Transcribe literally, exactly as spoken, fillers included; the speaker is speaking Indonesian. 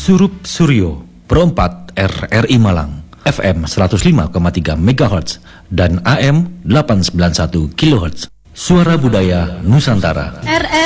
Surup Suryo, Pro empat R R I Malang, F M seratus lima koma tiga megahertz dan A M delapan ratus sembilan puluh satu kilohertz. Suara Budaya Nusantara. R R